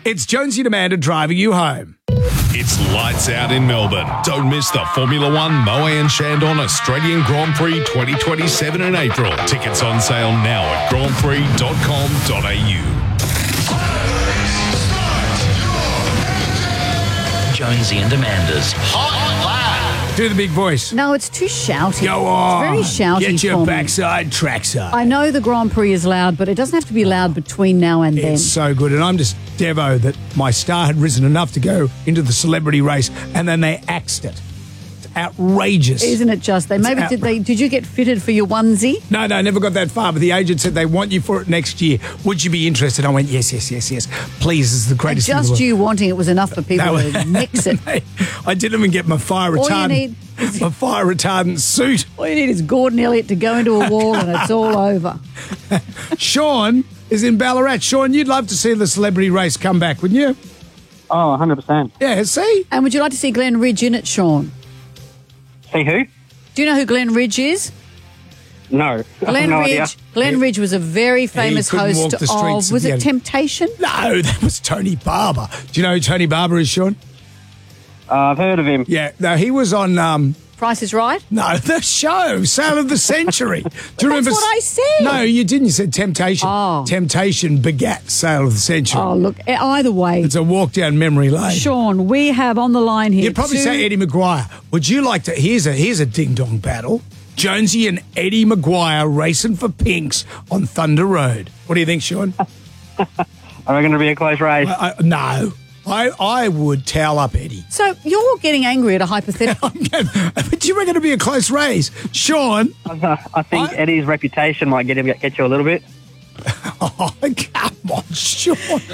It's Jonesy and Amanda driving you home. It's lights out in Melbourne. Don't miss the Formula One Moe and Chandon Australian Grand Prix 2027 in April. Tickets on sale now at grandprix.com.au. Jonesy and Amanda's Hot Lap. Do the big voice. No, it's too shouty. Go on. It's very shouty. Get your for me. backside trackside. I know the Grand Prix is loud, but it doesn't have to be loud between now and then. It's so good. And I'm just Devo that my star had risen enough to go into the celebrity race and then they axed it. It's outrageous. Isn't it just? Did you get fitted for your onesie? No, never got that far. But the agent said they want you for it next year. Would you be interested? I went, yes. Please, this is the greatest thing in the Just world. you wanting it was enough for people to mix it. I didn't even get my fire retardant. My fire retardant suit. All you need is Gordon Elliott to go into a wall and it's all over. Sean is in Ballarat. Sean, you'd love to see the celebrity race come back, wouldn't you? Oh, 100%. Yeah, see? And would you like to see Glenn Ridge in it, Sean? See who? Do you know who Glenn Ridge is? No. Glenn Ridge was a very famous couldn't walk host the streets of, was of it the- Temptation? No, that was Tony Barber. Do you know who Tony Barber is, Sean? I've heard of him. Yeah, no, he was on... Price is Right? No, the show, Sale of the Century. Do you remember? That's what I said. No, you didn't. You said Temptation. Oh. Temptation begat Sale of the Century. Oh, look, either way. It's a walk down memory lane. Sean, we have on the line here. You'd probably say Eddie Maguire. Would you like to... Here's a ding-dong battle. Jonesy and Eddie Maguire racing for pinks on Thunder Road. What do you think, Sean? I reckon it'll be a close race. No. I would towel up Eddie. So you're getting angry at a hypothetical. But you reckon it'll be a close race? Sean? I think Eddie's reputation might get you a little bit. Oh, come on, Sean.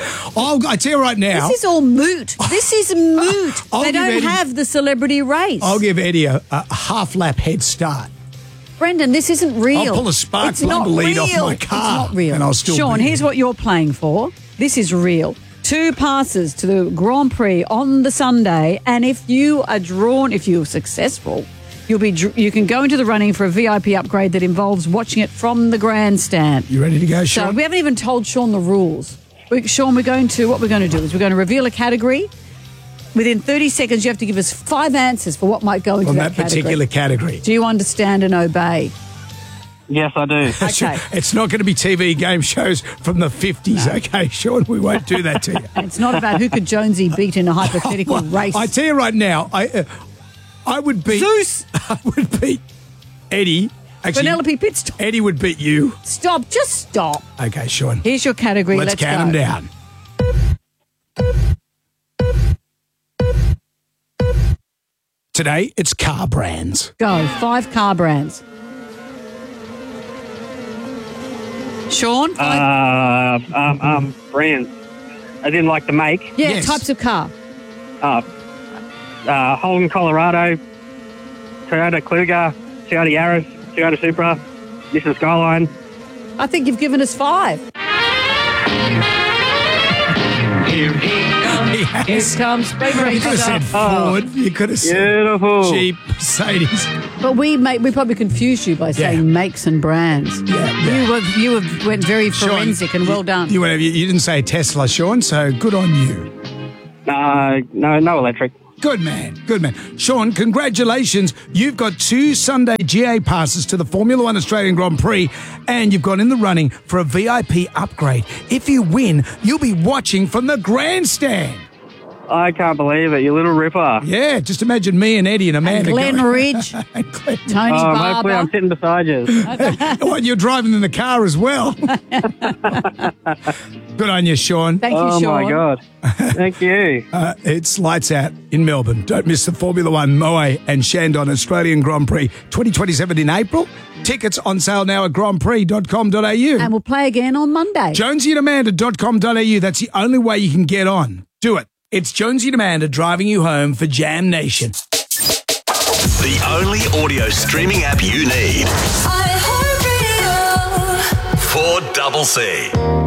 I tell you right now. This is all moot. This is moot. They don't Eddie- have the celebrity race. I'll give Eddie a half-lap head start. Brendan, this isn't real. I'll pull a spark It's plug not lead off real. my car. It's not real. And I'll still Sean, beat here's him. what you're playing for. This is real. 2 passes to the Grand Prix on the Sunday, and if you are drawn, if you're successful, you can go into the running for a VIP upgrade that involves watching it from the grandstand. You ready to go, So Sean? we haven't even told Sean the rules. Sean, what we're going to do is we're going to reveal a category. Within 30 seconds, you have to give us 5 answers for what might go into On that that particular category. Do you understand and obey? Yes, I do. Okay. It's not going to be TV game shows from the 50s, okay, Sean? We won't do that to you. And it's not about who could Jonesy beat in a hypothetical race. I tell you right now, I would beat... Zeus! I would beat Eddie. Actually, Penelope Pitstop. Eddie would beat you. Stop. Just stop. Okay, Sean. Here's your category. Let's count go. them down. Today, it's car brands. Go. 5 car brands. Sean? Brands. I didn't like the make. Yeah, yes. types of car. Holden, Colorado, Toyota Kluger, Toyota Yaris, Toyota Supra, Nissan Skyline. I think you've given us 5. Here he comes. Here comes Speed You could have said Ford. You could have said Beautiful. Jeep, Mercedes. But we probably confused you by saying makes and brands. Yeah. You went very forensic and well done. You didn't say Tesla, Sean, so good on you. No electric. Good man. Sean, congratulations. You've got 2 Sunday GA passes to the Formula One Australian Grand Prix, and you've got in the running for a VIP upgrade. If you win, you'll be watching from the grandstand. I can't believe it, you little ripper. Yeah, just imagine me and Eddie and Amanda. Glenn Ridge, And Glenn. Tony Hopefully I'm Barber. sitting beside you. Oh, and you're driving in the car as well. Good on you, Sean. Thank you, Oh, Sean. my God. Thank you. It's lights out in Melbourne. Don't miss the Formula One Moe and Chandon Australian Grand Prix 2027 in April. Tickets on sale now at grandprix.com.au. And we'll play again on Monday. JonesyandAmanda.com.au. That's the only way you can get on. Do it. It's Jonesy and Amanda driving you home for Jam Nation. The only audio streaming app you need. iHeartRadio. 4CC.